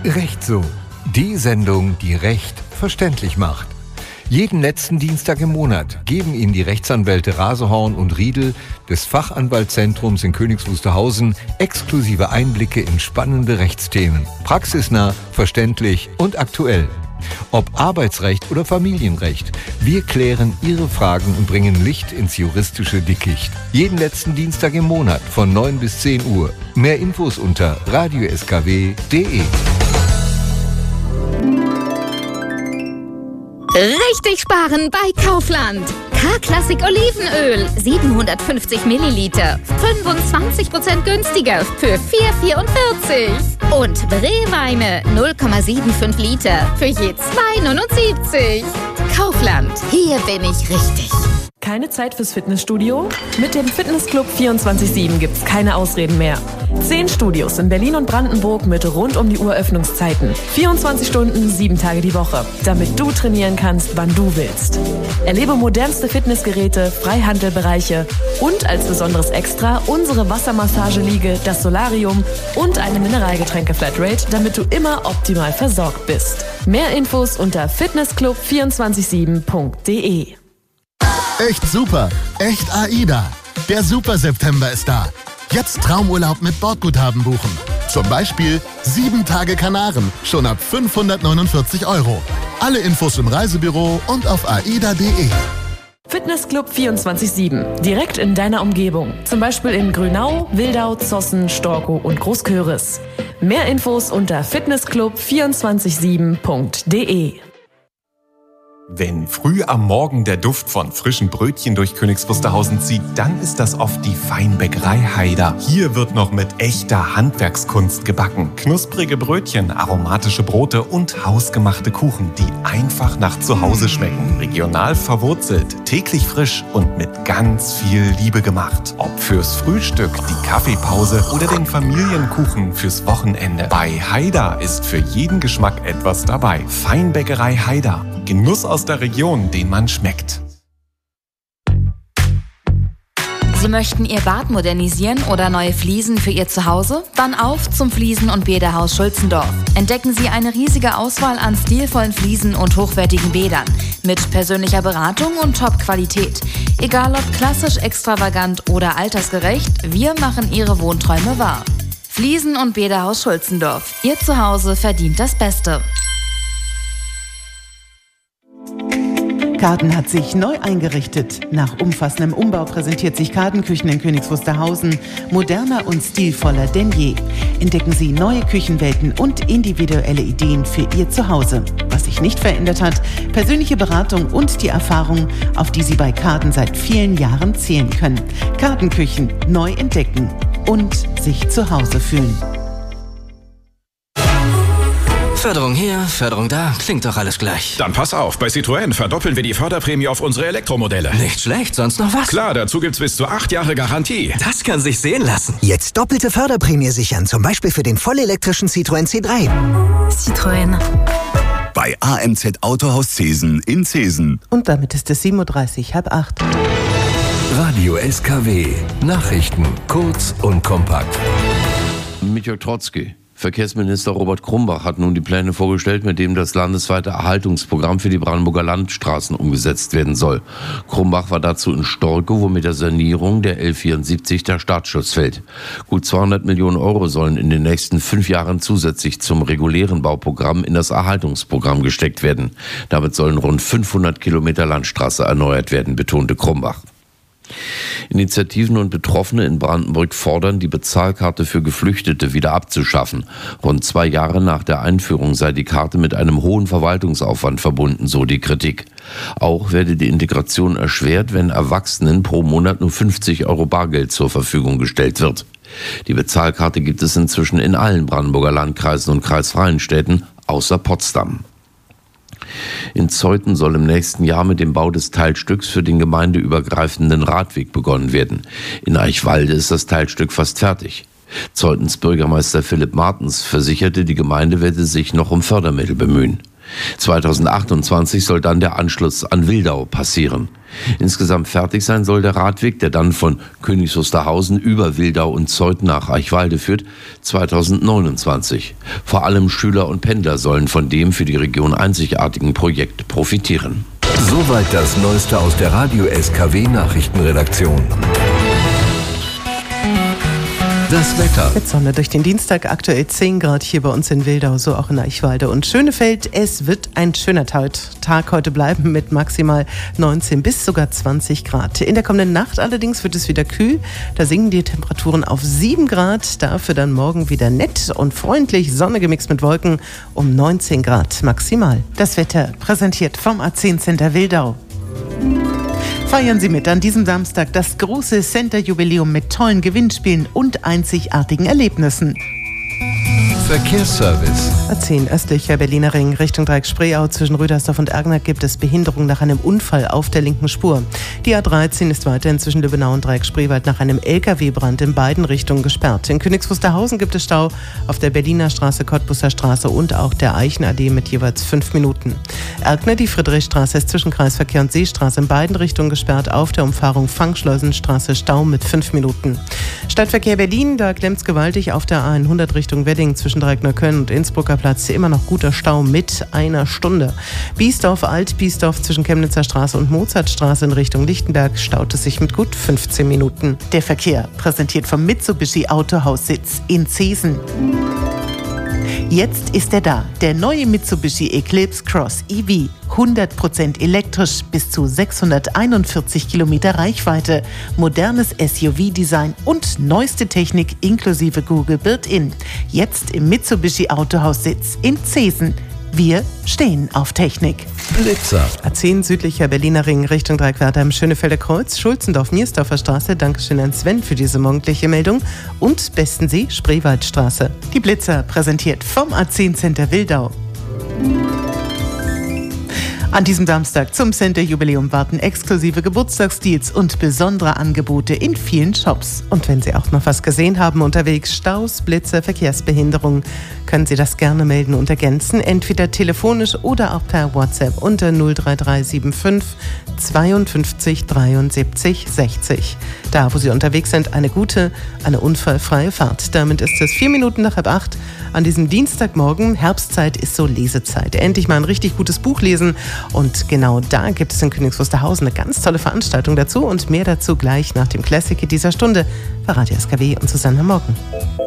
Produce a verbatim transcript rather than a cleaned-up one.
Recht so. Die Sendung, die Recht verständlich macht. Jeden letzten Dienstag im Monat geben Ihnen die Rechtsanwälte Rasehorn und Riedel des Fachanwaltszentrums in Königs Wusterhausen exklusive Einblicke in spannende Rechtsthemen. Praxisnah, verständlich und aktuell. Ob Arbeitsrecht oder Familienrecht, wir klären Ihre Fragen und bringen Licht ins juristische Dickicht. Jeden letzten Dienstag im Monat von neun bis zehn Uhr. Mehr Infos unter radio s k w punkt d e. Richtig sparen bei Kaufland. K-Klassik Olivenöl, siebenhundertfünfzig Milliliter, fünfundzwanzig Prozent günstiger für vier vierundvierzig. Und Brewweine, null Komma fünfundsiebzig Liter für je zwei neunundsiebzig. Kaufland, hier bin ich richtig. Keine Zeit fürs Fitnessstudio? Mit dem Fitnessclub vierundzwanzig sieben gibt's keine Ausreden mehr. Zehn Studios in Berlin und Brandenburg mit rund um die Uhr Öffnungszeiten. vierundzwanzig Stunden, sieben Tage die Woche. Damit du trainieren kannst, wann du willst. Erlebe modernste Fitnessgeräte, Freihandelbereiche und als besonderes Extra unsere Wassermassageliege, das Solarium und eine Mineralgetränke-Flatrate, damit du immer optimal versorgt bist. Mehr Infos unter fitnessclub vier zwei sieben punkt d e. Echt super, echt AIDA. Der Super September ist da. Jetzt Traumurlaub mit Bordguthaben buchen. Zum Beispiel sieben Tage Kanaren, schon ab fünfhundertneunundvierzig Euro. Alle Infos im Reisebüro und auf aida punkt d e. Fitnessclub vierundzwanzig sieben, direkt in deiner Umgebung. Zum Beispiel in Grünau, Wildau, Zossen, Storkow und Großköris. Mehr Infos unter fitnessclub vier zwei sieben punkt d e. Wenn früh am Morgen der Duft von frischen Brötchen durch Königs Wusterhausen zieht, dann ist das oft die Feinbäckerei Haider. Hier wird noch mit echter Handwerkskunst gebacken. Knusprige Brötchen, aromatische Brote und hausgemachte Kuchen, die einfach nach Zuhause schmecken. Regional verwurzelt, täglich frisch und mit ganz viel Liebe gemacht. Ob fürs Frühstück, die Kaffeepause oder den Familienkuchen fürs Wochenende. Bei Haider ist für jeden Geschmack etwas dabei. Feinbäckerei Haider. Genuss aus der Region, den man schmeckt. Sie möchten Ihr Bad modernisieren oder neue Fliesen für Ihr Zuhause? Dann auf zum Fliesen- und Bäderhaus Schulzendorf. Entdecken Sie eine riesige Auswahl an stilvollen Fliesen und hochwertigen Bädern. Mit persönlicher Beratung und Top-Qualität. Egal ob klassisch, extravagant oder altersgerecht, wir machen Ihre Wohnträume wahr. Fliesen- und Bäderhaus Schulzendorf. Ihr Zuhause verdient das Beste. Kaden hat sich neu eingerichtet. Nach umfassendem Umbau präsentiert sich Kadenküchen in Königs Wusterhausen moderner und stilvoller denn je. Entdecken Sie neue Küchenwelten und individuelle Ideen für Ihr Zuhause. Was sich nicht verändert hat, persönliche Beratung und die Erfahrung, auf die Sie bei Kaden seit vielen Jahren zählen können. Kadenküchen neu entdecken und sich zu Hause fühlen. Förderung hier, Förderung da, klingt doch alles gleich. Dann pass auf, bei Citroën verdoppeln wir die Förderprämie auf unsere Elektromodelle. Nicht schlecht, sonst noch was? Klar, dazu gibt's bis zu acht Jahre Garantie. Das kann sich sehen lassen. Jetzt doppelte Förderprämie sichern, zum Beispiel für den vollelektrischen Citroën C drei. Citroën. Bei A M Z Autohaus Zesen in Zesen. Und damit ist es sieben Uhr dreißig, halb acht. Radio S K W. Nachrichten kurz und kompakt. Mit Jörg Trotzki. Verkehrsminister Robert Krumbach hat nun die Pläne vorgestellt, mit denen das landesweite Erhaltungsprogramm für die Brandenburger Landstraßen umgesetzt werden soll. Krumbach war dazu in Storke, wo mit der Sanierung der L vierundsiebzig der Startschuss fällt. Gut zweihundert Millionen Euro sollen in den nächsten fünf Jahren zusätzlich zum regulären Bauprogramm in das Erhaltungsprogramm gesteckt werden. Damit sollen rund fünfhundert Kilometer Landstraße erneuert werden, betonte Krumbach. Initiativen und Betroffene in Brandenburg fordern, die Bezahlkarte für Geflüchtete wieder abzuschaffen. Rund zwei Jahre nach der Einführung sei die Karte mit einem hohen Verwaltungsaufwand verbunden, so die Kritik. Auch werde die Integration erschwert, wenn Erwachsenen pro Monat nur fünfzig Euro Bargeld zur Verfügung gestellt wird. Die Bezahlkarte gibt es inzwischen in allen Brandenburger Landkreisen und kreisfreien Städten, außer Potsdam. In Zeuthen soll im nächsten Jahr mit dem Bau des Teilstücks für den gemeindeübergreifenden Radweg begonnen werden. In Eichwalde ist das Teilstück fast fertig. Zeuthens Bürgermeister Philipp Martens versicherte, die Gemeinde werde sich noch um Fördermittel bemühen. zweitausendachtundzwanzig soll dann der Anschluss an Wildau passieren. Insgesamt fertig sein soll der Radweg, der dann von Königs Wusterhausen über Wildau und Zeuthen nach Eichwalde führt, zweitausendneunundzwanzig. Vor allem Schüler und Pendler sollen von dem für die Region einzigartigen Projekt profitieren. Soweit das Neueste aus der Radio-S K W-Nachrichtenredaktion. Das Wetter. Mit Sonne durch den Dienstag, aktuell zehn Grad hier bei uns in Wildau, so auch in Eichwalde und Schönefeld. Es wird ein schöner Tag heute bleiben mit maximal neunzehn bis sogar zwanzig Grad. In der kommenden Nacht allerdings wird es wieder kühl. Da sinken die Temperaturen auf sieben Grad. Dafür dann morgen wieder nett und freundlich, Sonne gemixt mit Wolken um neunzehn Grad maximal. Das Wetter präsentiert vom A zehn Center Wildau. Feiern Sie mit an diesem Samstag das große Center-Jubiläum mit tollen Gewinnspielen und einzigartigen Erlebnissen. Verkehrsservice. A zehn östlicher Berliner Ring Richtung Dreieck-Spreeau zwischen Rüdersdorf und Ergner gibt es Behinderung nach einem Unfall auf der linken Spur. Die A dreizehn ist weiterhin zwischen Lübbenau und Dreieck-Spreewald nach einem L K W-Brand in beiden Richtungen gesperrt. In Königs Wusterhausen gibt es Stau auf der Berliner Straße, Cottbusser Straße und auch der Eichenallee mit jeweils fünf Minuten. Ergner, die Friedrichstraße ist zwischen Kreisverkehr und Seestraße in beiden Richtungen gesperrt. Auf der Umfahrung Fangschleusenstraße Stau mit fünf Minuten. Stadtverkehr Berlin, da klemmt's gewaltig auf der A hundert Richtung Wedding zwischen Dreieck-Neukölln und Innsbrucker Platz. Immer noch guter Stau mit einer Stunde. Biesdorf, Alt-Biesdorf zwischen Chemnitzer Straße und Mozartstraße in Richtung Lichtenberg staut es sich mit gut fünfzehn Minuten. Der Verkehr präsentiert vom Mitsubishi Autohaussitz in Zeesen. Jetzt ist er da, der neue Mitsubishi Eclipse Cross E V. hundert Prozent elektrisch, bis zu sechshunderteinundvierzig Kilometer Reichweite, modernes S U V-Design und neueste Technik inklusive Google Built-In. Jetzt im Mitsubishi Autohaussitz in Zeesen. Wir stehen auf Technik. Blitzer. A zehn südlicher Berliner Ring Richtung Dreieckwerder im Schönefelder Kreuz, Schulzendorf-Miersdorfer Straße. Dankeschön an Sven für diese morgendliche Meldung. Und Bestensee, Spreewaldstraße. Die Blitzer präsentiert vom A zehn Center Wildau. An diesem Samstag zum Center-Jubiläum warten exklusive Geburtstagsdeals und besondere Angebote in vielen Shops. Und wenn Sie auch noch was gesehen haben unterwegs, Staus, Blitze, Verkehrsbehinderungen, können Sie das gerne melden und ergänzen, entweder telefonisch oder auch per WhatsApp unter null drei drei sieben fünf zweiundfünfzig dreiundsiebzig sechzig. Da, wo Sie unterwegs sind, eine gute, eine unfallfreie Fahrt. Damit ist es vier Minuten nach halb acht an diesem Dienstagmorgen. Herbstzeit ist so Lesezeit. Endlich mal ein richtig gutes Buch lesen. Und genau da gibt es in Königs Wusterhausen eine ganz tolle Veranstaltung dazu und mehr dazu gleich nach dem Klassiker dieser Stunde bei Radio S K W und Susanne Morgen.